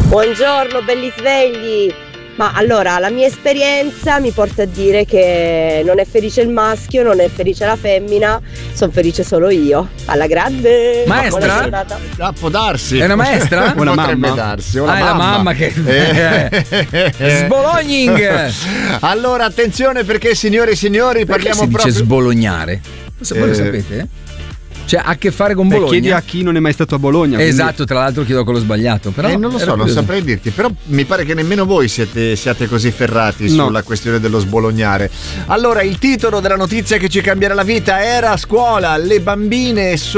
Buongiorno belli svegli. Ma allora la mia esperienza mi porta a dire che non è felice il maschio, non è felice la femmina, sono felice solo io. Alla grande. Maestra? Può darsi. È una maestra? Una Potrebbe mamma. darsi. Una È la mamma che Sbologning. Allora attenzione, perché signore e signori, Perché parliamo si dice proprio sbolognare? Voi lo sapete? Cioè, ha a che fare con Bologna? Chiedi a chi non è mai stato a Bologna. Esatto, quindi... tra l'altro chiedo quello sbagliato. Però non lo so, non saprei dirti. Però mi pare che nemmeno voi siate così ferrati sulla questione dello sbolognare. Allora, il titolo della notizia che ci cambierà la vita era: a scuola le bambine